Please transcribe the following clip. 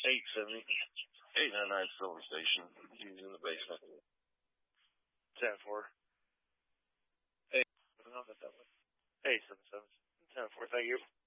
870. 899 filling station. He's in the basement. 10-4. Hey. I don't know that way. Hey, 7-7. 10-4, thank you.